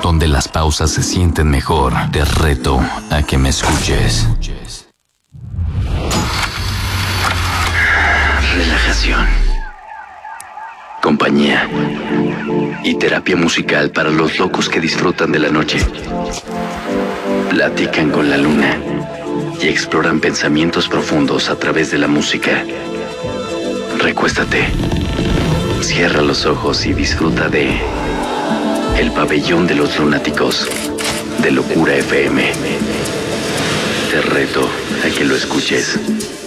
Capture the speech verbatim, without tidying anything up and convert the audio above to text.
donde las pausas se sienten mejor, te reto a que me escuches. Relajación, compañía y terapia musical para los locos que disfrutan de la noche. Platican con la luna y exploran pensamientos profundos a través de la música. Recuéstate, cierra los ojos y disfruta de El Pabellón de los Lunáticos de Locura F M. Te reto a que lo escuches.